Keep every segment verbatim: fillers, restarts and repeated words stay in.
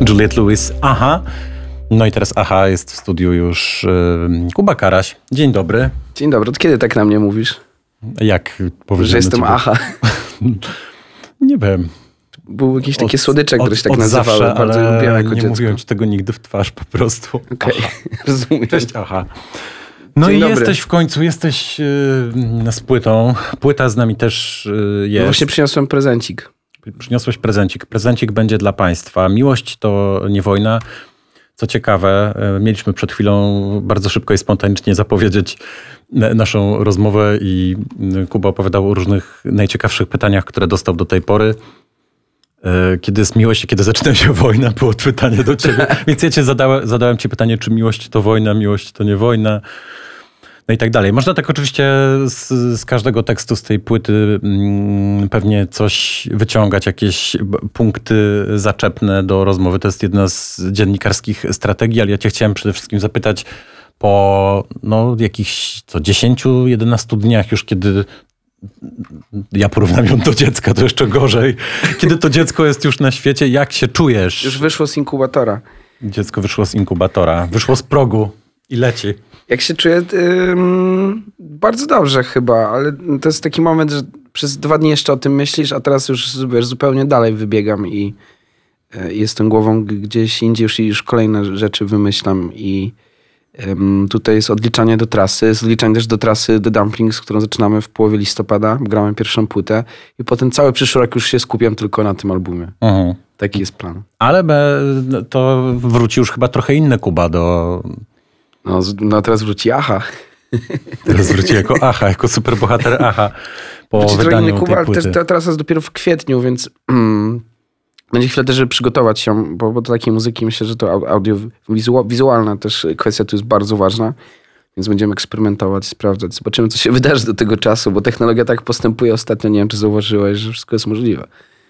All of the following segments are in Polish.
Juliette Lewis, Aha. No i teraz Aha jest w studiu już yy, Kuba Karaś. Dzień dobry. Dzień dobry. Od kiedy tak na mnie mówisz? Jak powiedziałem? Że jestem ciebie? Aha. Nie wiem. Były jakieś takie Od- słodycze, które od- się tak od nazywały. zawsze, Bardzo ale lubiłem jako nie dziecko. mówiłem ci tego nigdy w twarz po prostu. Okej, rozumiem. Cześć, Aha. No Dzień i dobry. jesteś w końcu, jesteś yy, z płytą. Płyta z nami też yy, jest. No właśnie przyniosłem prezencik. Przyniosłeś prezencik. Prezencik będzie dla państwa. Miłość to nie wojna. Co ciekawe, yy, mieliśmy przed chwilą bardzo szybko i spontanicznie zapowiedzieć n- naszą rozmowę i yy, Kuba opowiadał o różnych najciekawszych pytaniach, które dostał do tej pory. Yy, Kiedy jest miłość i kiedy zaczyna się wojna, było pytanie do ciebie. Więc ja cię zadałem, zadałem ci pytanie, czy miłość to wojna, miłość to nie wojna. No i tak dalej. Można tak oczywiście z, z każdego tekstu z tej płyty mm, pewnie coś wyciągać, jakieś b- punkty zaczepne do rozmowy. To jest jedna z dziennikarskich strategii, ale ja cię chciałem przede wszystkim zapytać po no, jakichś co dziesięciu, jedenastu dniach już, kiedy ja porównam ją do dziecka, to jeszcze gorzej. Kiedy to dziecko jest już na świecie, jak się czujesz? Już wyszło z inkubatora. Dziecko wyszło z inkubatora, wyszło z progu i leci. Jak się czuję? Ym, bardzo dobrze chyba, ale to jest taki moment, że przez dwa dni jeszcze o tym myślisz, a teraz już wiesz, zupełnie dalej wybiegam i y, jestem głową g- gdzieś indziej już i już kolejne rzeczy wymyślam i ym, tutaj jest odliczanie do trasy, jest odliczanie też do trasy The Dumplings, którą zaczynamy w połowie listopada, gramy pierwszą płytę i potem cały przyszły rok już się skupiam tylko na tym albumie. Mhm. Taki jest plan. Ale be, to wróci już chyba trochę inny Kuba do... No, z- no teraz wróci Aha. Teraz wróci jako Aha, jako superbohater Aha po Wróci trochę wydaniu inny Kuba, tej ale płyty. też ta trasa jest dopiero w kwietniu, więc mm, będzie chwilę też, żeby przygotować się, bo, bo do takiej muzyki myślę, że to au- audio, wizu- wizualna też kwestia tu jest bardzo ważna, więc będziemy eksperymentować, sprawdzać. Zobaczymy, co się wydarzy do tego czasu, bo technologia tak postępuje ostatnio, nie wiem, czy zauważyłeś, że wszystko jest możliwe.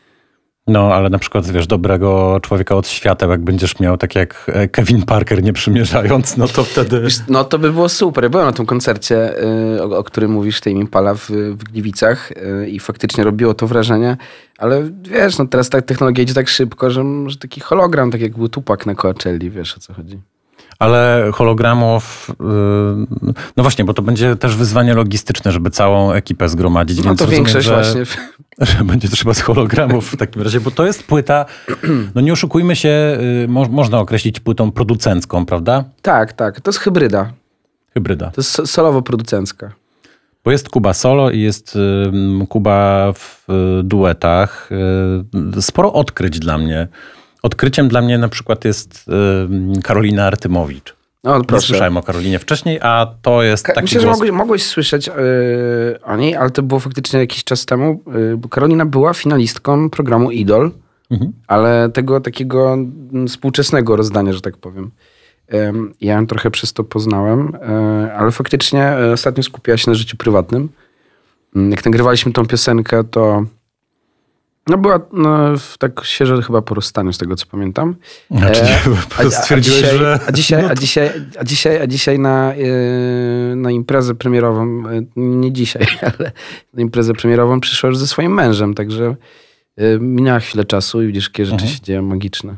No, ale na przykład, wiesz, dobrego człowieka od świateł, jak będziesz miał, tak jak e, Kevin Parker, nie przymierzając, no to wtedy... Wiesz, no to by było super. Byłem na tym koncercie, y, o, o którym mówisz, w tej Impala w, w Gliwicach y, i faktycznie robiło to wrażenie, ale wiesz, no teraz ta technologia idzie tak szybko, że, że taki hologram, tak jak był Tupac na Coachelli, wiesz o co chodzi. Ale hologramów, yy, no właśnie, bo to będzie też wyzwanie logistyczne, żeby całą ekipę zgromadzić. No więc to rozumiem, większość że, właśnie. że będzie trzeba z hologramów w takim razie, bo to jest płyta, no nie oszukujmy się, yy, mo- można określić płytą producencką, prawda? Tak, tak. To jest hybryda. Hybryda. To jest so- solowo-producencka. Bo jest Kuba solo i jest ym, Kuba w y, duetach. Y, sporo odkryć dla mnie. Odkryciem dla mnie na przykład jest y, Karolina Artymowicz. No Nie proszę. słyszałem o Karolinie wcześniej, a to jest Ka- taki Myślę, głos... że mogłeś, mogłeś słyszeć yy, o niej, ale to było faktycznie jakiś czas temu, yy, bo Karolina była finalistką programu Idol, Mhm. ale tego takiego mm, współczesnego rozdania, że tak powiem. Ym, Ja ją trochę przez to poznałem, yy, ale faktycznie yy, ostatnio skupiała się na życiu prywatnym. Yy, Jak nagrywaliśmy tą piosenkę, to no była no, w tak świeżo chyba po rozstaniu, z tego co pamiętam. Znaczy, nie, E, po prostu stwierdziłeś, dzisiaj, że... A dzisiaj, no a dzisiaj, a dzisiaj, a dzisiaj na, yy, na imprezę premierową, yy, nie dzisiaj, ale na imprezę premierową przyszła już ze swoim mężem, także yy, minęła chwilę czasu i widzisz, jakie rzeczy Mhm. się dzieją magiczne.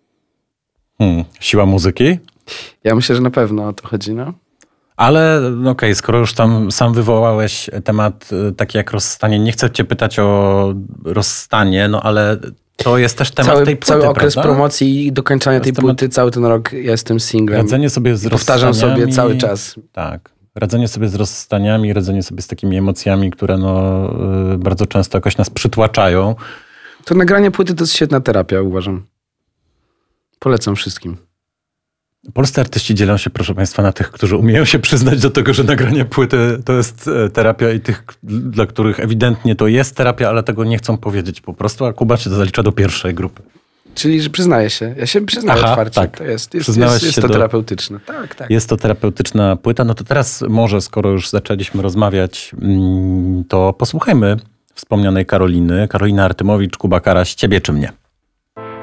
Hmm, siła muzyki? Ja myślę, że na pewno o to chodzi, no. Ale no okej, skoro już tam sam wywołałeś temat y, taki jak rozstanie, nie chcę cię pytać o rozstanie, no ale to jest też temat Cały, tej płyty, cały okres prawda? promocji i dokończania To tej jest temat- płyty, cały ten rok ja jestem singlem. Radzenie sobie z I powtarzam rozstaniami... sobie cały czas. Tak. Radzenie sobie z rozstaniami, radzenie sobie z takimi emocjami, które no, y, bardzo często jakoś nas przytłaczają. To nagranie płyty to jest świetna terapia, uważam. Polecam wszystkim. Polscy artyści dzielą się, proszę państwa, na tych, którzy umieją się przyznać do tego, że nagranie płyty to jest e, terapia i tych, dla których ewidentnie to jest terapia, ale tego nie chcą powiedzieć po prostu, a Kuba się zalicza do pierwszej grupy. Czyli, że przyznaję się. Ja się przyznaję Aha, otwarcie. tak. To jest, jest, Przyznałeś jest, jest się to do- terapeutyczne. Tak, tak. Jest to terapeutyczna płyta. No to teraz może, skoro już zaczęliśmy rozmawiać, mm, to posłuchajmy wspomnianej Karoliny. Karolina Artymowicz, Kuba Karaś, ciebie czy mnie?